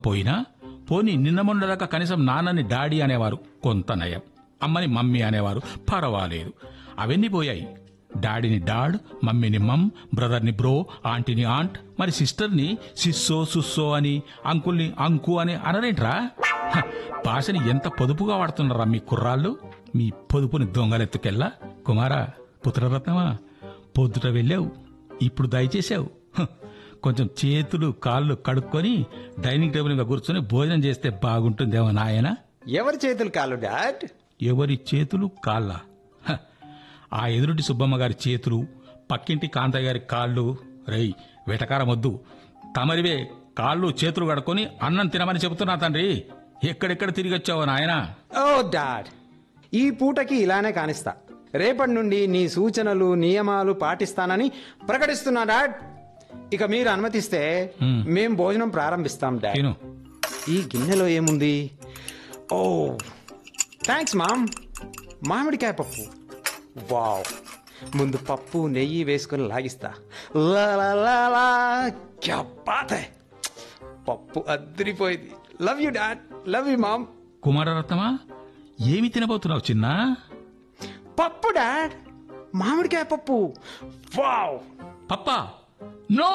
పోయినా పోనీ నిన్న మొన్నదాకా కనీసం నాన్నని డాడీ అనేవారు, కొంత నయం. అమ్మని మమ్మీ అనేవారు, పర్వాలేదు. అవన్నీ పోయాయి. డాడీని డాడ్, మమ్మీని మమ్, బ్రదర్ని బ్రో, ఆంటీని ఆంట్, మరి సిస్టర్ని సిస్సో సుస్సో అని, అంకుల్ని అంకు అని అనరేంట్రా? భాషని ఎంత పొదుపుగా వాడుతున్నారా మీ కుర్రాళ్ళు. మీ పొదుపుని దొంగలెత్తుకెళ్ళా. కుమారా, పుత్రరత్నమా, పొద్దుట వెళ్ళావు, ఇప్పుడు దయచేసావు. కొంచెం చేతులు కాళ్ళు కడుక్కొని డైనింగ్ టేబుల్ మీద కూర్చొని భోజనం చేస్తే బాగుంటుందేమో నాయన. ఎవరి చేతులు కాళ్ళు డాడ్? ఎవరి చేతులు కాళ్ళ? ఆ ఎదురుటి సుబ్బమ్మ గారి చేతులు, పక్కింటి కాంతయ్య గారి కాళ్ళు. రై వెటకారం వద్దు. తమరివే కాళ్ళు చేతులు కడుక్కొని అన్నం తినమని చెబుతున్నా తండ్రి. ఎక్కడెక్కడ తిరిగి వచ్చావో నాయన. ఓ డాడ్, ఈ పూటకి ఇలానే కానిస్తా. రేపటి నుండి నీ సూచనలు నియమాలు పాటిస్తానని ప్రకటిస్తున్నా డాడ్. ఇక మీరు అనుమతిస్తే మేం భోజనం ప్రారంభిస్తాం డాడ్. తిను. ఈ గిన్నెలో ఏముంది? ఓ థ్యాంక్స్ మామ్. మామిడికాయ పప్పు. వావ్. ముందు పప్పు నెయ్యి వేసుకుని లాగిస్తా. లా లా లా లా. క్యా బాత్ హై. పప్పు అద్దరిపోయింది. Love you dad, love you ma'am. కుమారరత్నమా, ఏమి తినబోతున్నావు చిన్నా? పప్పు డాడ్, మామిడికాయ పప్పు. వావ్. పప్పా? నో,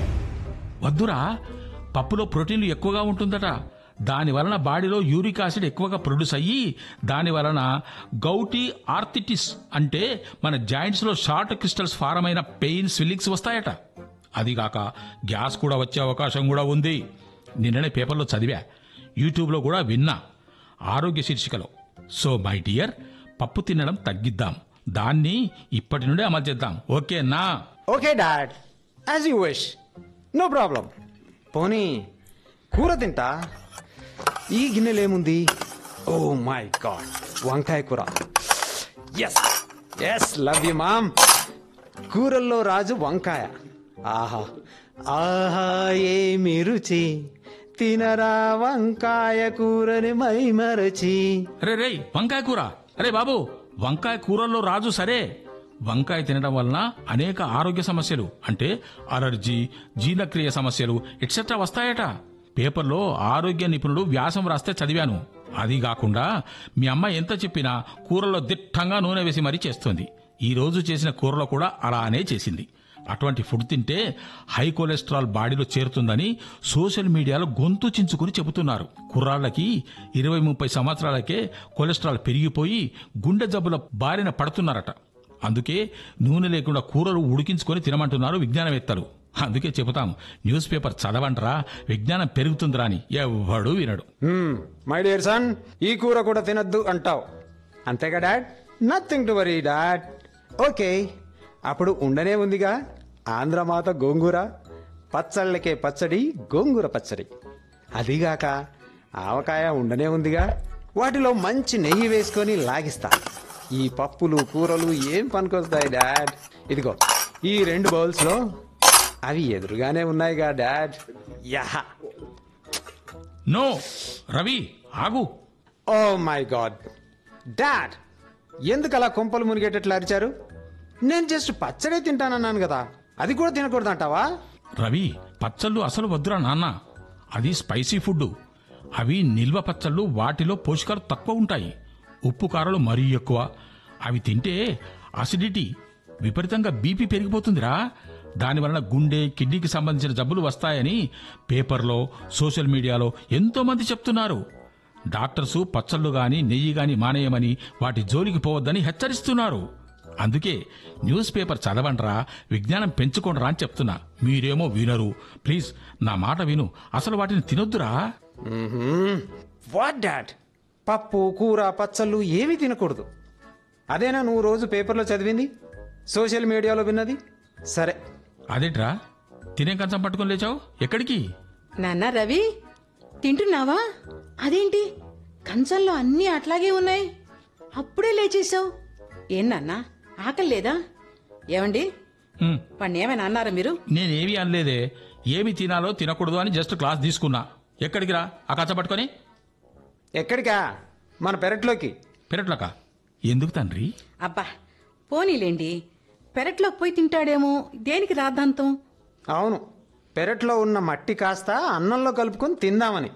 వద్దురా. పప్పులో ప్రోటీన్లు ఎక్కువగా ఉంటుందట. దాని వలన బాడీలో యూరిక్ యాసిడ్ ఎక్కువగా ప్రొడ్యూస్ అయ్యి దాని వలన గౌటీ ఆర్థిటిస్ అంటే మన జాయింట్స్ లో షార్ట్ క్రిస్టల్స్ ఫారం అయిన పెయిన్, స్విల్లింగ్స్ వస్తాయట. అదిగాక గ్యాస్ కూడా వచ్చే అవకాశం కూడా ఉంది. నిన్ననే పేపర్లో చదివా, యూట్యూబ్లో కూడా విన్నా, ఆరోగ్య శీర్షికలో. సో మై డియర్, పప్పు తినడం తగ్గిద్దాం. దాన్ని ఇప్పటి నుండే అమలు చేద్దాం. ఓకేనా? Okay dad, as you wish, no problem. పోనీ కూర తింటా. ఈ గిన్నెలో ఏముంది? ఓ మై గాడ్, వంకాయ కూర. Yes yes, love you ma'am. కూరల్లో రాజు వంకాయ. ఆహా ఆహా, ఏమి రుచి, తినరా వంకాయ కూరని మై మరచి. అరే రే, వంకాయ కూర. అరే బాబు, వంకాయ కూరల్లో రాజు సరే. వంకాయ తినడం వలన అనేక ఆరోగ్య సమస్యలు అంటే అలర్జీ, జీర్ణక్రియ సమస్యలు ఎట్సెట్రా వస్తాయట. పేపర్లో ఆరోగ్య నిపుణుడు వ్యాసం రాస్తే చదివాను. అది కాకుండా మీ అమ్మ ఎంత చెప్పినా కూరలో దిట్టంగా నూనె వేసి మరీ చేస్తుంది. ఈ రోజు చేసిన కూరలో కూడా అలానే చేసింది. అటువంటి ఫుడ్ తింటే హై కొలెస్ట్రాల్ బాడీలో చేరుతుందని సోషల్ మీడియాలో గొంతు చించుకుని చెబుతున్నారు. కుర్రాళ్లకి 20-30 సంవత్సరాలకే కొలెస్ట్రాల్ పెరిగిపోయి గుండె జబ్బుల బారిన పడుతున్నారట. అందుకే నూనె లేకుండా కూరలు ఉడికించుకొని తినమంటున్నారు విజ్ఞానవేత్తలు. అందుకే చెబుతాం, న్యూస్ పేపర్ చదవండ్రా, విజ్ఞానం పెరుగుతుందిరా అని. ఎవడు వినడు. మై డియర్ సన్, ఈ కూర కూడా తినద్దు అంటావు అంతేగా dad? Nothing to worry dad. Okay, అప్పుడు ఉండనే ఉందిగా ఆంధ్రమాత గోంగూర. పచ్చళ్ళకే పచ్చడి, గోంగూర పచ్చడి. అదిగాక ఆవకాయ ఉండనే ఉందిగా. వాటిలో మంచి నెయ్యి వేసుకొని లాగిస్తా. ఈ పప్పులు కూరలు ఏం పనికొస్తాయి డాడ్? ఇదిగో ఈ 2 బౌల్స్ లో అవి ఎదురుగానే ఉన్నాయిగా డాడ్. యహా. నో రవి, ఆగు. ఓ మై గాడ్ డాడ్, ఎందుకలా కొంపలు మునిగేటట్లు అరిచారు? నేను జస్ట్ పచ్చడే తింటానన్నాను కదా, అది కూడా తినకూడదంటావా? రవి, పచ్చళ్ళు అసలు వద్దురా నాన్న. అది స్పైసీ ఫుడ్. అవి నిల్వ పచ్చళ్ళు, వాటిలో పోషకాలు తక్కువ ఉంటాయి. ఉప్పు కారాలు మరీ ఎక్కువ. అవి తింటే అసిడిటీ, విపరీతంగా బీపీ పెరిగిపోతుందిరా. దానివలన గుండె, కిడ్నీకి సంబంధించిన జబ్బులు వస్తాయని పేపర్లో, సోషల్ మీడియాలో ఎంతో మంది చెప్తున్నారు. డాక్టర్సు పచ్చళ్ళు గాని నెయ్యి గాని మానేయమని, వాటి జోలికి పోవద్దని హెచ్చరిస్తున్నారు. అందుకే న్యూస్ పేపర్ చదవండ్రా, విజ్ఞానం పెంచుకోండిరా అని చెప్తున్నా. మీరేమో వినరు. ప్లీజ్ నా మాట విను. అసలు వాటిని తినొద్దురా. What dad? పప్పు కూర పచ్చళ్ళు ఏమీ తినకూడదు అదేనా నువ్వు రోజు పేపర్లో చదివింది, సోషల్ మీడియాలో విన్నది? సరే. అదేట్రా, తినే కంచం పట్టుకొని లేచావు? ఎక్కడికి? నాన్న రవి, తింటున్నావా? అదేంటి కంచంలో అన్నీ అట్లాగే ఉన్నాయి, అప్పుడే లేచేసావు? ఏం నాన్న, ఆకలి లేదా? ఏమండి, వాణ్ణి ఏమైనా అన్నారా మీరు? నేనేమి అనలేదే. ఏమి తినాలో తినకూడదు అని జస్ట్ క్లాస్ తీసుకున్నా. ఎక్కడికి రా ఆ కంచం పట్టుకొని? ఎక్కడికా? మన పెరట్లోకి. పెరట్లోకా? ఎందుకు తండ్రి? అబ్బా పోనీలేండి, పెరట్లోకి పోయి తింటాడేమో, దేనికి రాద్ధాంతం? అవును, పెరట్లో ఉన్న మట్టి కాస్త అన్నంలో కలుపుకొని తిందామని.